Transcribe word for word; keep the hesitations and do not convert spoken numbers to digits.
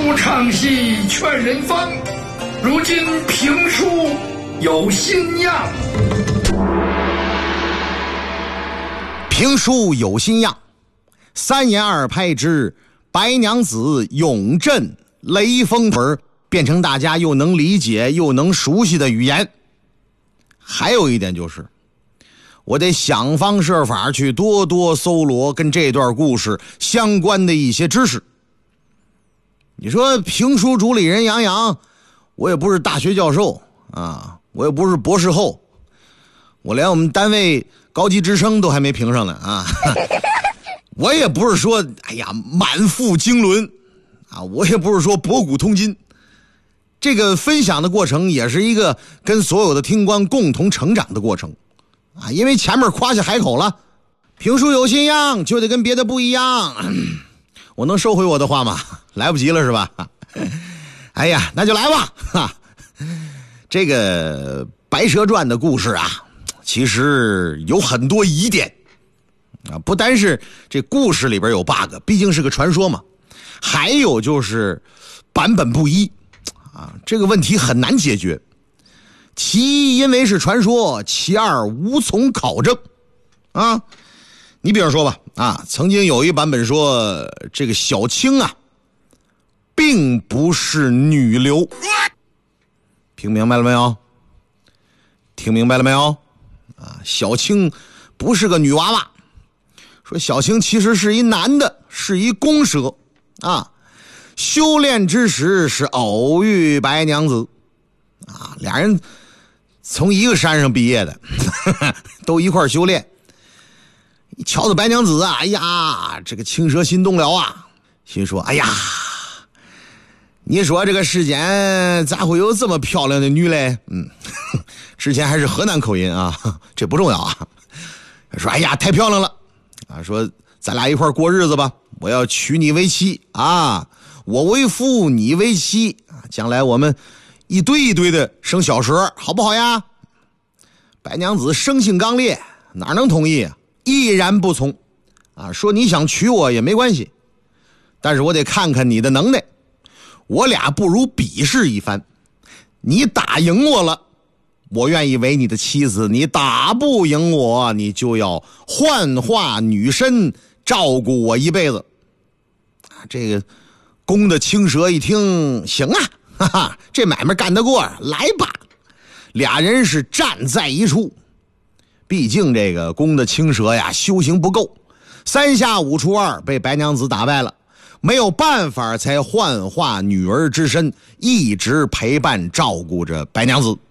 书唱戏劝人方，如今评书有新样。 评书有新样，三言二拍之白娘子永镇雷锋屯变成大家又能理解又能熟悉的语言。还有一点就是，我得想方设法去多多搜罗跟这段故事相关的一些知识。你说评书主理人杨洋，我也不是大学教授啊，我也不是博士后，我连我们单位高级职称都还没评上呢啊！我也不是说哎呀满腹经纶啊，我也不是说博古通今。这个分享的过程也是一个跟所有的听官共同成长的过程啊，因为前面夸下海口了，评书有新样就得跟别的不一样。我能收回我的话吗？来不及了是吧？哎呀，那就来吧。哈，这个《白蛇传》的故事啊，其实有很多疑点啊，不单是这故事里边有 bug， 毕竟是个传说嘛，还有就是版本不一啊，这个问题很难解决。其一，因为是传说；其二，无从考证啊。你比如说吧，啊，曾经有一版本说，这个小青啊，并不是女流。听明白了没有？听明白了没有？啊，小青不是个女娃娃。说小青其实是一男的，是一公蛇啊。修炼之时是偶遇白娘子啊，俩人从一个山上毕业的，呵呵都一块修炼。瞧着白娘子啊，哎呀，这个青蛇心动了啊，心说哎呀，你说这个世间咋会有这么漂亮的女嘞？嗯，之前还是河南口音啊，这不重要啊。说哎呀，太漂亮了啊，说咱俩一块过日子吧，我要娶你为妻啊，我为夫你为妻啊，将来我们一堆一堆的生小蛇，好不好呀？白娘子生性刚烈，哪能同意啊？毅然不从啊，说你想娶我也没关系，但是我得看看你的能耐，我俩不如比试一番，你打赢我了，我愿意为你的妻子，你打不赢我，你就要幻化女身照顾我一辈子。这个公的青蛇一听，行啊，哈哈，这买卖干得过，来吧。俩人是站在一处，毕竟这个公的青蛇呀修行不够，三下五除二被白娘子打败了，没有办法才幻化女儿之身，一直陪伴照顾着白娘子。